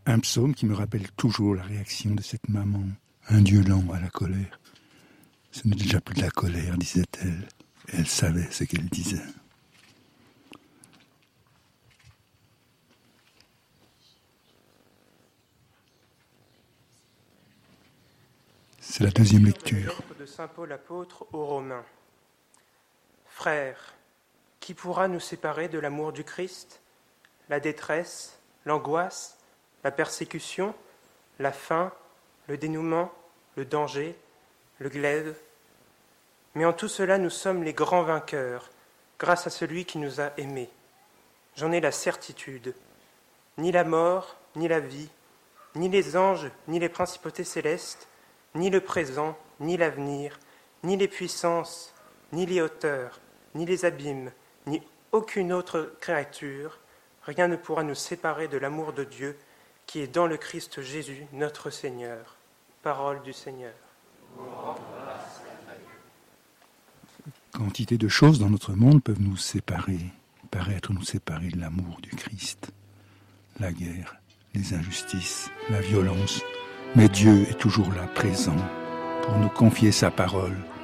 Un psaume qui me rappelle toujours la réaction de cette maman, un Dieu lent à la colère. Ce n'est déjà plus de la colère, disait-elle. Elle savait ce qu'elle disait. C'est la deuxième lecture. De Saint Paul apôtre aux Romains. Frères, qui pourra nous séparer de l'amour du Christ ? La détresse, l'angoisse, la persécution, la faim, le dénouement, le danger, le glaive. Mais en tout cela, nous sommes les grands vainqueurs, grâce à celui qui nous a aimés. J'en ai la certitude. Ni la mort, ni la vie, ni les anges, ni les principautés célestes, ni le présent, ni l'avenir, ni les puissances, ni les hauteurs, ni les abîmes, ni aucune autre créature, rien ne pourra nous séparer de l'amour de Dieu qui est dans le Christ Jésus, notre Seigneur. Parole du Seigneur. Quantité de choses dans notre monde peuvent nous séparer, paraître nous séparer de l'amour du Christ. La guerre, les injustices, la violence. Mais Dieu est toujours là, présent, pour nous confier sa parole,